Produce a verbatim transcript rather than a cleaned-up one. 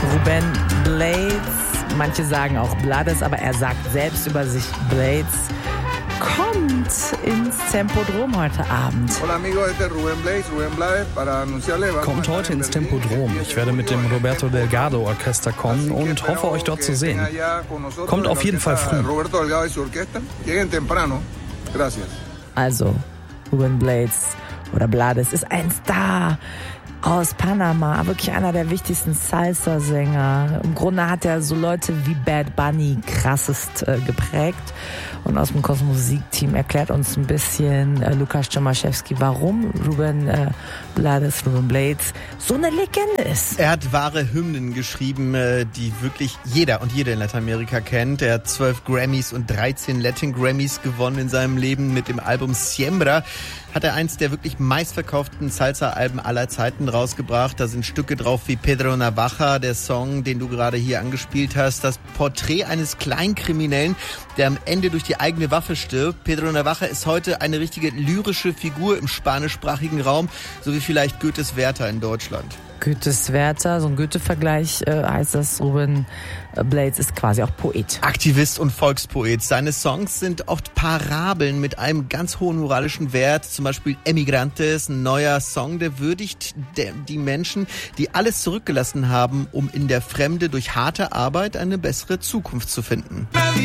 Ruben Blades, manche sagen auch Blades, aber er sagt selbst über sich Blades, kommt ins Tempodrom heute Abend. Kommt heute ins Tempodrom. Ich werde mit dem Roberto Delgado Orchester kommen und hoffe, euch dort zu sehen. Kommt auf jeden Fall früh. Also, Ruben Blades oder Blades ist ein Star aus Panama, wirklich einer der wichtigsten Salsa-Sänger. Im Grunde hat er so Leute wie Bad Bunny krassest äh, geprägt. Und aus dem Kosmos-Musik-Team erklärt uns ein bisschen äh, Lukas Tomaszewski, warum Ruben äh, Blades, Ruben Blades so eine Legende ist. Er hat wahre Hymnen geschrieben, äh, die wirklich jeder und jede in Lateinamerika kennt. Er hat zwölf Grammys und dreizehn Latin Grammys gewonnen in seinem Leben. Mit dem Album Siembra hat er eins der wirklich meistverkauften Salsa-Alben aller Zeiten rausgebracht. Da sind Stücke drauf wie Pedro Navaja, der Song, den du gerade hier angespielt hast. Das Porträt eines Kleinkriminellen, der am Ende durch die eigene Waffe stirbt. Pedro Navaja ist heute eine richtige lyrische Figur im spanischsprachigen Raum, so wie vielleicht Goethes Werther in Deutschland. Goethes Werther, so ein Goethe-Vergleich äh, heißt das, Ruben Blades ist quasi auch Poet. Aktivist und Volkspoet. Seine Songs sind oft Parabeln mit einem ganz hohen moralischen Wert. Zum Beispiel Emigrantes, ein neuer Song, der würdigt der, die Menschen, die alles zurückgelassen haben, um in der Fremde durch harte Arbeit eine bessere Zukunft zu finden.